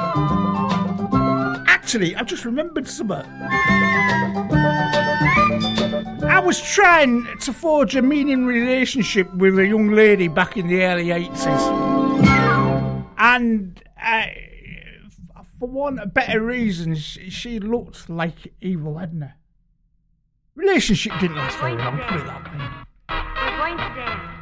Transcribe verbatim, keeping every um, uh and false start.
Actually, I just remembered something. I was trying to forge a meaning relationship with a young lady back in the early eighties. And uh, for one of better reasons, she looked like Evil Edna. Relationship didn't last very long, put it that way. We're going to dance.